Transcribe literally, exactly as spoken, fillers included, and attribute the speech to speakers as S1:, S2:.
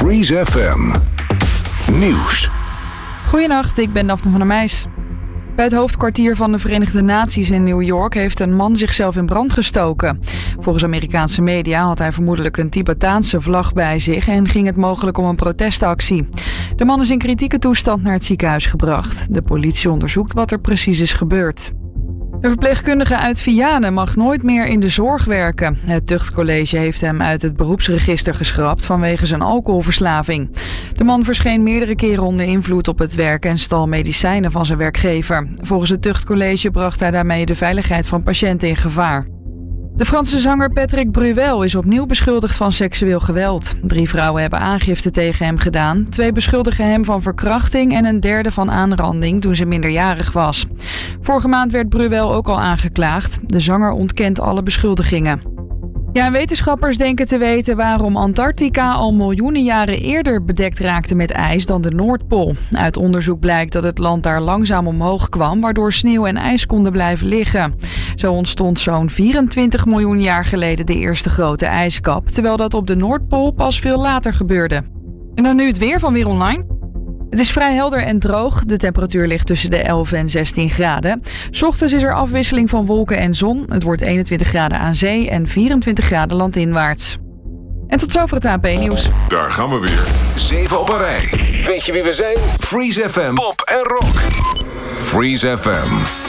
S1: Freeze F M. Nieuws.
S2: Goedenacht, ik ben Daphne van der Meijs. Bij het hoofdkwartier van de Verenigde Naties in New York heeft een man zichzelf in brand gestoken. Volgens Amerikaanse media had hij vermoedelijk een Tibetaanse vlag bij zich en ging het mogelijk om een protestactie. De man is in kritieke toestand naar het ziekenhuis gebracht. De politie onderzoekt wat er precies is gebeurd. De verpleegkundige uit Vianen mag nooit meer in de zorg werken. Het tuchtcollege heeft hem uit het beroepsregister geschrapt vanwege zijn alcoholverslaving. De man verscheen meerdere keren onder invloed op het werk en stal medicijnen van zijn werkgever. Volgens het tuchtcollege bracht hij daarmee de veiligheid van patiënten in gevaar. De Franse zanger Patrick Bruel is opnieuw beschuldigd van seksueel geweld. Drie vrouwen hebben aangifte tegen hem gedaan. Twee beschuldigen hem van verkrachting en een derde van aanranding toen ze minderjarig was. Vorige maand werd Bruel ook al aangeklaagd. De zanger ontkent alle beschuldigingen. Ja, en wetenschappers denken te weten waarom Antarctica al miljoenen jaren eerder bedekt raakte met ijs dan de Noordpool. Uit onderzoek blijkt dat het land daar langzaam omhoog kwam, waardoor sneeuw en ijs konden blijven liggen. Zo ontstond zo'n vierentwintig miljoen jaar geleden de eerste grote ijskap, terwijl dat op de Noordpool pas veel later gebeurde. En dan nu het weer van Weer Online. Het is vrij helder en droog. De temperatuur ligt tussen de elf en zestien graden. 's Ochtends is er afwisseling van wolken en zon. Het wordt eenentwintig graden aan zee en vierentwintig graden landinwaarts. En tot zover het A N P-nieuws.
S1: Daar gaan we weer. Zeven op een rij. Weet je wie we zijn? Freeze F M. Pop en rock. Freeze F M.